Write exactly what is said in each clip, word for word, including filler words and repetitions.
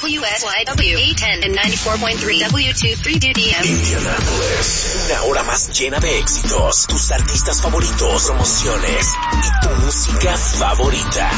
W S Y W A ten and ninety-four point three W twenty-three D D M. Indianapolis, una hora más llena de éxitos, tus artistas favoritos, promociones y tu música favorita.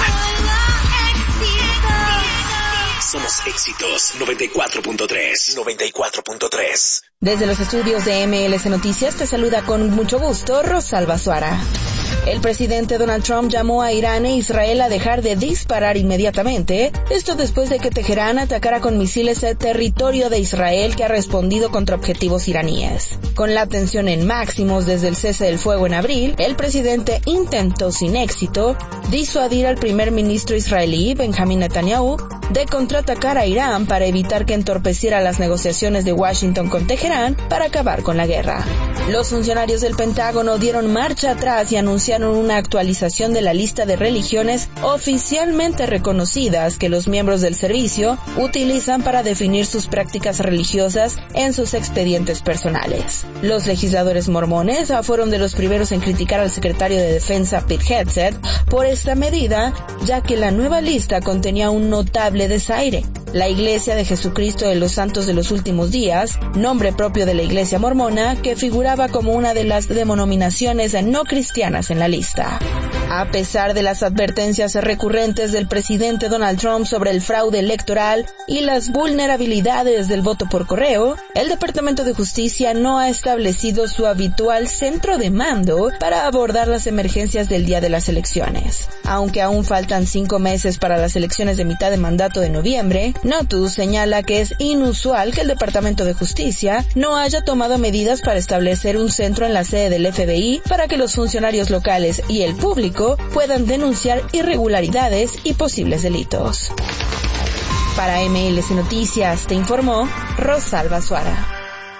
Somos Éxitos noventa y cuatro punto tres. noventa y cuatro punto tres. Desde los estudios de M L S Noticias te saluda con mucho gusto Rosalba Suara. El presidente Donald Trump llamó a Irán e Israel a dejar de disparar inmediatamente, esto después de que Teherán atacara con misiles el territorio de Israel que ha respondido contra objetivos iraníes. Con la tensión en máximos desde el cese del fuego en abril, el presidente intentó sin éxito disuadir al primer ministro israelí Benjamin Netanyahu de contraatacar a Irán para evitar que entorpeciera las negociaciones de Washington con Teherán para acabar con la guerra. Los funcionarios del Pentágono dieron marcha atrás y anunciaron una actualización de la lista de religiones oficialmente reconocidas que los miembros del servicio utilizan para definir sus prácticas religiosas en sus expedientes personales. Los legisladores mormones fueron de los primeros en criticar al secretario de Defensa Pete Hegseth por esta medida, ya que la nueva lista contenía un notable desaire. La Iglesia de Jesucristo de los Santos de los Últimos Días, nombre propio de la Iglesia mormona, que figuraba como una de las denominaciones no cristianas en la lista. A pesar de las advertencias recurrentes del presidente Donald Trump sobre el fraude electoral y las vulnerabilidades del voto por correo, el Departamento de Justicia no ha establecido su habitual centro de mando para abordar las emergencias del día de las elecciones. Aunque aún faltan cinco meses para las elecciones de mitad de mandato de noviembre, Notus señala que es inusual que el Departamento de Justicia no haya tomado medidas para establecer un centro en la sede del F B I para que los funcionarios locales y el público puedan denunciar irregularidades y posibles delitos. Para M L S Noticias te informó Rosalba Suara.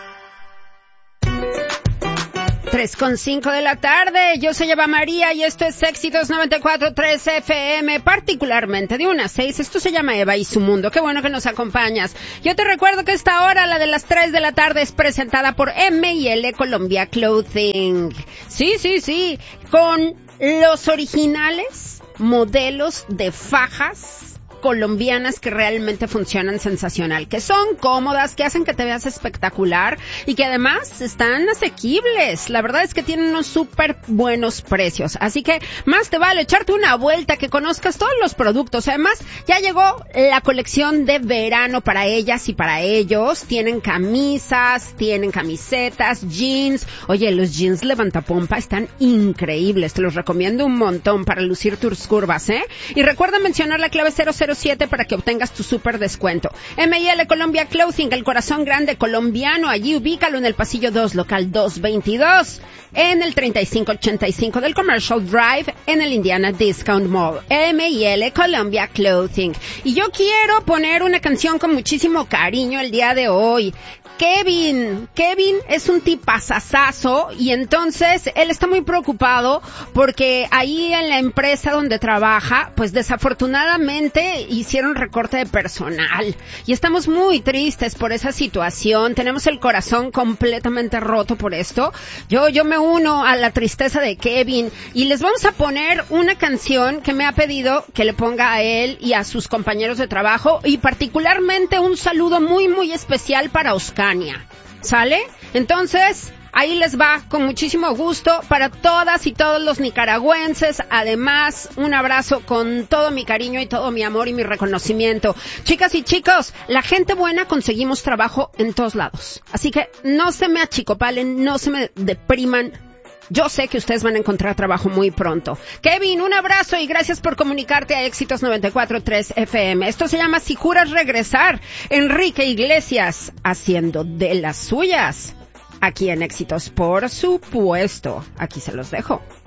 tres con cinco de la tarde, yo soy Eva María y esto es Éxitos noventa y cuatro punto tres F M, particularmente de una a seis, esto se llama Eva y su mundo, qué bueno que nos acompañas. Yo te recuerdo que esta hora, la de las tres de la tarde, es presentada por M y L Colombia Clothing. Sí, sí, sí, con los originales modelos de fajas colombianas que realmente funcionan sensacional, que son cómodas, que hacen que te veas espectacular y que además están asequibles. La verdad es que tienen unos súper buenos precios, así que más te vale echarte una vuelta, que conozcas todos los productos. Además, ya llegó la colección de verano para ellas y para ellos. Tienen camisas, tienen camisetas, jeans. Oye, los jeans levantapompa están increíbles, te los recomiendo un montón para lucir tus curvas, ¿eh? Y recuerda mencionar la clave cero cero siete para que obtengas tu súper descuento. M y L Colombia Clothing, el corazón grande colombiano. Allí ubícalo en el pasillo dos, local doscientos veintidós, en el treinta y cinco ochenta y cinco del Commercial Drive, en el Indiana Discount Mall. M y L Colombia Clothing. Y yo quiero poner una canción con muchísimo cariño el día de hoy. Kevin, Kevin es un tipazazazo y entonces él está muy preocupado porque ahí en la empresa donde trabaja, pues desafortunadamente hicieron recorte de personal y estamos muy tristes por esa situación. Tenemos el corazón completamente roto por esto. Yo, yo me uno a la tristeza de Kevin y les vamos a poner una canción que me ha pedido que le ponga a él y a sus compañeros de trabajo, y particularmente un saludo muy muy especial para Oscar. ¿Sale? Entonces, ahí les va, con muchísimo gusto, para todas y todos los nicaragüenses. Además, un abrazo con todo mi cariño y todo mi amor y mi reconocimiento. Chicas y chicos, la gente buena conseguimos trabajo en todos lados. Así que no se me achicopalen, no se me depriman. Yo sé que ustedes van a encontrar trabajo muy pronto. Kevin, un abrazo y gracias por comunicarte a Éxitos noventa y cuatro punto tres F M. Esto se llama Si Juras Regresar. Enrique Iglesias haciendo de las suyas. Aquí en Éxitos, por supuesto. Aquí se los dejo.